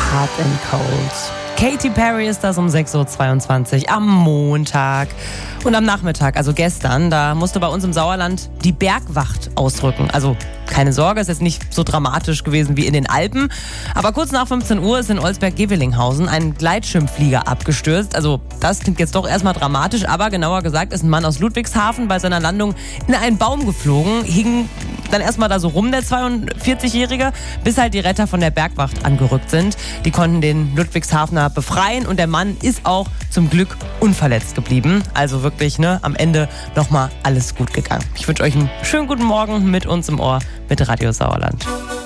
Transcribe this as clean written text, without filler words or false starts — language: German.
Hot and Cold. Katy Perry ist das um 6.22 Uhr am Montag. Und am Nachmittag, also gestern, da musste bei uns im Sauerland die Bergwacht ausrücken. Also keine Sorge, ist jetzt nicht so dramatisch gewesen wie in den Alpen. Aber kurz nach 15 Uhr ist in Olsberg-Gevelinghausen ein Gleitschirmflieger abgestürzt. Also das klingt jetzt doch erstmal dramatisch, aber genauer gesagt ist ein Mann aus Ludwigshafen bei seiner Landung in einen Baum geflogen, hing dann erstmal da so rum, der 42-Jährige, bis halt die Retter von der Bergwacht angerückt sind. Die konnten den Ludwigshafener befreien und der Mann ist auch zum Glück unverletzt geblieben. Also wirklich, am Ende nochmal alles gut gegangen. Ich wünsche euch einen schönen guten Morgen mit uns im Ohr mit Radio Sauerland.